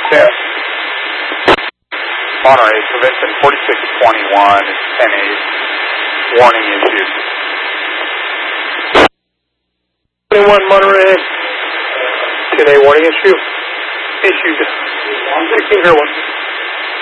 10. Monterey, Prevention 4621, 10-8. Warning issued. 21 Monterey, 10-8 warning issue. Issued. 16 here, 1.